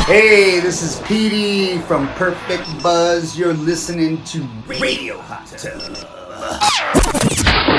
Hey, this is Petey from Perfect Buzz. You're listening to Radio Hot Tub.